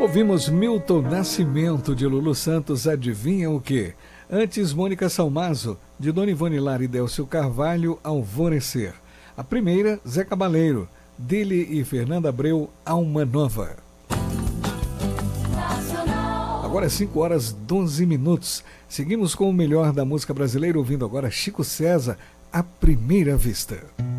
Ouvimos Milton Nascimento de Lulu Santos, Adivinha o Quê? Antes, Mônica Salmazo, de Dona Ivone Lara e Délcio Carvalho, Alvorecer. A primeira, Zé Cabaleiro, dele e Fernanda Abreu, Alma Nova. Agora é 5h12. Seguimos com o melhor da música brasileira, ouvindo agora Chico César, À Primeira Vista.